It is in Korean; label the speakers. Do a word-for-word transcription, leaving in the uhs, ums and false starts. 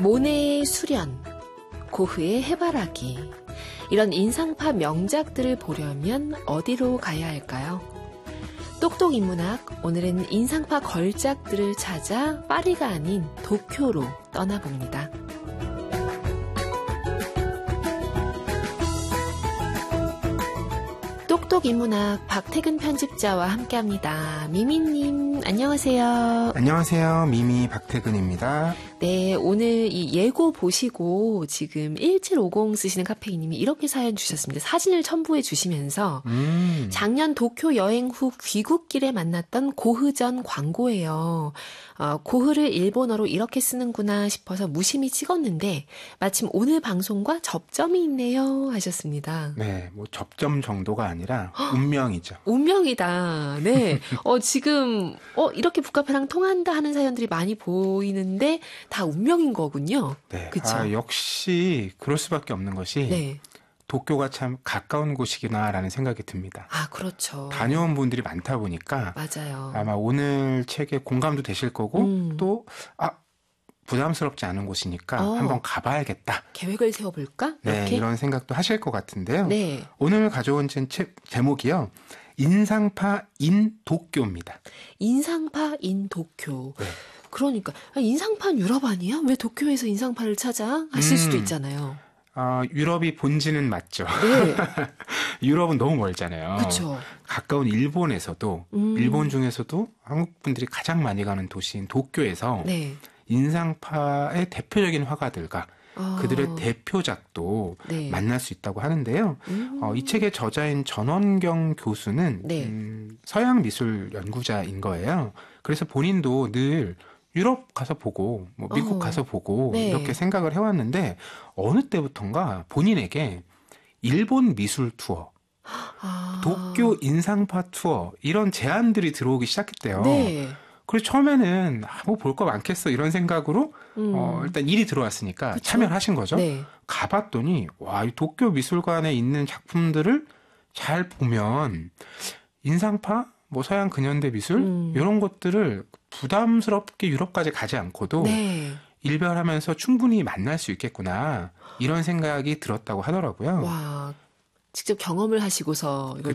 Speaker 1: 모네의 수련, 고흐의 해바라기, 이런 인상파 명작들을 보려면 어디로 가야 할까요? 똑똑 인문학, 오늘은 인상파 걸작들을 찾아 파리가 아닌 도쿄로 떠나봅니다. 똑똑 인문학 박태근 편집자와 함께합니다. 미미님, 안녕하세요.
Speaker 2: 안녕하세요. 미미 박태근입니다.
Speaker 1: 네, 오늘 이 예고 보시고 지금 일칠오공 쓰시는 카페이님이 이렇게 사연 주셨습니다. 사진을 첨부해 주시면서
Speaker 2: 음.
Speaker 1: 작년 도쿄 여행 후 귀국길에 만났던 고흐전 광고예요. 어, 고흐를 일본어로 이렇게 쓰는구나 싶어서 무심히 찍었는데 마침 오늘 방송과 접점이 있네요 하셨습니다.
Speaker 2: 네, 뭐 접점 정도가 아니라 운명이죠.
Speaker 1: 운명이다. 네. 어, 지금 어, 이렇게 북카페랑 통한다 하는 사연들이 많이 보이는데 다 운명인 거군요.
Speaker 2: 네.
Speaker 1: 그쵸?
Speaker 2: 아, 역시 그럴 수밖에 없는 것이
Speaker 1: 네.
Speaker 2: 도쿄가 참 가까운 곳이구나라는 생각이 듭니다.
Speaker 1: 아, 그렇죠.
Speaker 2: 다녀온 분들이 많다 보니까
Speaker 1: 맞아요.
Speaker 2: 아마 오늘 책에 공감도 되실 거고
Speaker 1: 음.
Speaker 2: 또 아, 부담스럽지 않은 곳이니까
Speaker 1: 어.
Speaker 2: 한번 가봐야겠다.
Speaker 1: 계획을 세워볼까?
Speaker 2: 네,
Speaker 1: 이렇게?
Speaker 2: 이런 생각도 하실 것 같은데요.
Speaker 1: 네.
Speaker 2: 오늘 가져온 책 제목이요. 인상파 인 도쿄입니다.
Speaker 1: 인상파 인 도쿄.
Speaker 2: 네.
Speaker 1: 그러니까 아, 인상파 유럽 아니야? 왜 도쿄에서 인상파를 찾아? 하실
Speaker 2: 음.
Speaker 1: 수도 있잖아요.
Speaker 2: 어, 유럽이 본지는 맞죠.
Speaker 1: 네.
Speaker 2: 유럽은 너무 멀잖아요.
Speaker 1: 그렇죠.
Speaker 2: 가까운 일본에서도
Speaker 1: 음.
Speaker 2: 일본 중에서도 한국 분들이 가장 많이 가는 도시인 도쿄에서
Speaker 1: 네.
Speaker 2: 인상파의 대표적인 화가들과
Speaker 1: 아.
Speaker 2: 그들의 대표작도
Speaker 1: 네.
Speaker 2: 만날 수 있다고 하는데요.
Speaker 1: 음.
Speaker 2: 어, 이 책의 저자인 전원경 교수는
Speaker 1: 네.
Speaker 2: 음, 서양 미술 연구자인 거예요. 그래서 본인도 늘 유럽 가서 보고 뭐 미국
Speaker 1: 어.
Speaker 2: 가서 보고
Speaker 1: 네.
Speaker 2: 이렇게 생각을 해왔는데 어느 때부턴가 본인에게 일본 미술 투어,
Speaker 1: 아.
Speaker 2: 도쿄 인상파 투어 이런 제안들이 들어오기 시작했대요.
Speaker 1: 네.
Speaker 2: 그래서 처음에는 아, 뭐 볼 거 많겠어 이런 생각으로
Speaker 1: 음.
Speaker 2: 어, 일단 일이 들어왔으니까
Speaker 1: 그쵸?
Speaker 2: 참여를 하신 거죠.
Speaker 1: 네.
Speaker 2: 가봤더니 와, 이 도쿄 미술관에 있는 작품들을 잘 보면 인상파, 뭐 서양 근현대 미술
Speaker 1: 음.
Speaker 2: 이런 것들을 부담스럽게 유럽까지 가지 않고도
Speaker 1: 네.
Speaker 2: 일별하면서 충분히 만날 수 있겠구나 이런 생각이 들었다고 하더라고요.
Speaker 1: 와. 직접 경험을 하시고서 이걸
Speaker 2: 그쵸.